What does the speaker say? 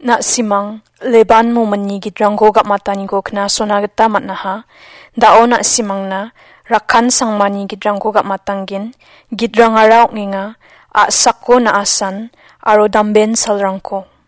Na simang leban mo mani gidrang ko gak matani ko kena sonageta matnaha. Dao na simang na rakan sang mani gidrang ko gak matanggin. Gidrang araw nginga a sakko na asan aro damben salrangko.